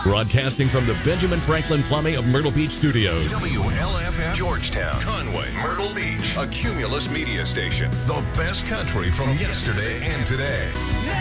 Broadcasting from the Benjamin Franklin Plumbing of Myrtle Beach Studios. WLFF Georgetown, Conway, Myrtle Beach, a Cumulus media station. The best country from yesterday and today.